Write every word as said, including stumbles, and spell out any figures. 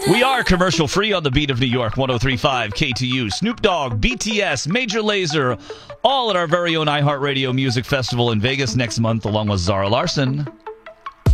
We are commercial free on the beat of New York, one oh three point five K T U. Snoop Dogg, B T S, Major Lazer, all at our very own iHeartRadio Music Festival in Vegas next month, along with Zara Larson.